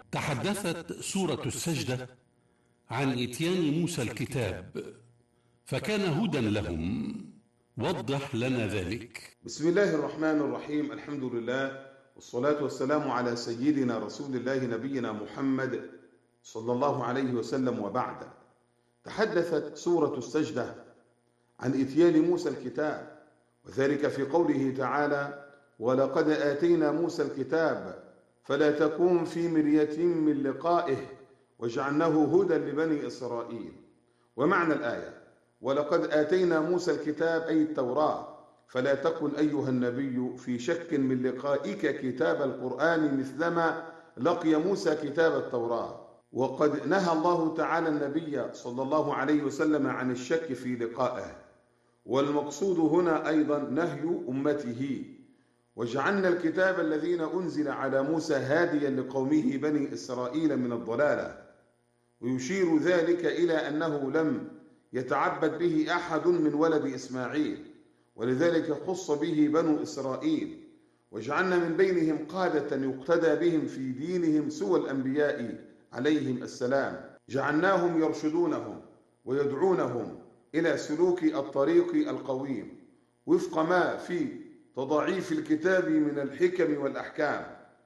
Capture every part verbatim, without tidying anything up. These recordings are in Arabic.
تحدثت سورة السجدة عن إتيان موسى الكتاب فكان هدى لهم. وضح لنا ذلك. بسم الله الرحمن الرحيم. الحمد لله والصلاة والسلام على سيدنا رسول الله نبينا محمد صلى الله عليه وسلم، وبعد. تحدثت سورة السجدة عن إتيان موسى الكتاب، وذلك في قوله تعالى: ولقد آتينا موسى الكتاب فلا تكن في مرية من لقائه وجعلناه هدى لبني إسرائيل. ومعنى الآية: ولقد آتينا موسى الكتاب أي التوراة، فلا تكن أيها النبي في شك من لقائك كتاب القرآن مثلما لقي موسى كتاب التوراة. وقد نهى الله تعالى النبي صلى الله عليه وسلم عن الشك في لقائه، والمقصود هنا أيضا نهي أمته. وجعلنا الكتاب الذين أنزل على موسى هاديا لقومه بني إسرائيل من الضلالة، ويشير ذلك إلى أنه لم يتعبد به أحد من ولد إسماعيل، ولذلك خص به بنو إسرائيل. وجعلنا من بينهم قادة يقتدى بهم في دينهم سوى الأنبياء عليهم السلام، جعلناهم يرشدونهم ويدعونهم إلى سلوك الطريق القويم وفق ما في تضاعيف الكتاب من الحكم والأحكام،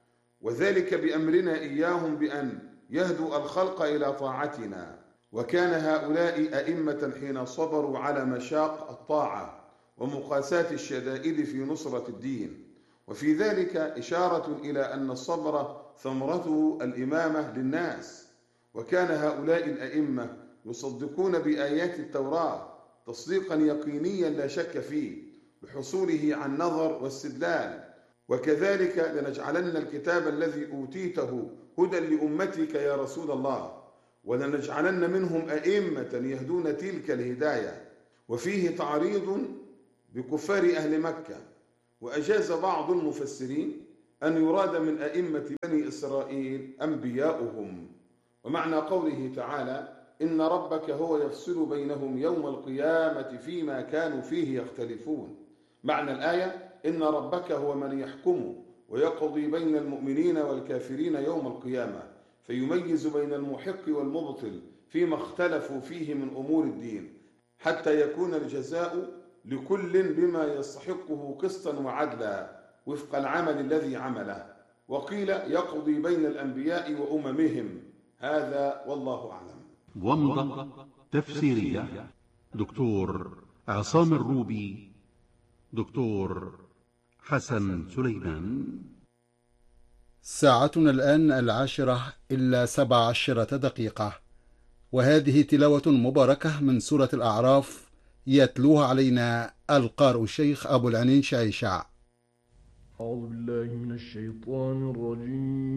وذلك بأمرنا إياهم بأن يهدوا الخلق إلى طاعتنا. وكان هؤلاء أئمة حين صبروا على مشاق الطاعة ومقاساة الشدائد في نصرة الدين، وفي ذلك إشارة إلى أن الصبر ثمرته الإمامة للناس. وكان هؤلاء الأئمة يصدقون بآيات التوراة تصديقا يقينيا لا شك فيه بحصوله عن نظر واستدلال. وكذلك لنجعلن الكتاب الذي أوتيته هدى لأمتك يا رسول الله، ولنجعلن منهم أئمة يهدون تلك الهداية. وفيه تعريض بكفار أهل مكة، وأجاز بعض المفسرين أن يراد من أئمة بني إسرائيل أنبياؤهم. ومعنى قوله تعالى: إن ربك هو يفصل بينهم يوم القيامة فيما كانوا فيه يختلفون. معنى الآية: إن ربك هو من يحكم ويقضي بين المؤمنين والكافرين يوم القيامة، فيميز بين المحق والمبطل فيما اختلفوا فيه من أمور الدين، حتى يكون الجزاء لكل بما يستحقه قسطا وعدلا وفق العمل الذي عمله. وقيل يقضي بين الأنبياء وأممهم. هذا والله أعلم. ومضة تفسيرية دكتور عصام الروبي، دكتور حسن سليمان. ساعتنا الآن العاشرة إلا سبع عشرة دقيقة، وهذه تلاوة مباركة من سورة الأعراف يتلوها علينا القارئ الشيخ أبو العنين شعيشع. أعوذ بالله من الشيطان الرجيم.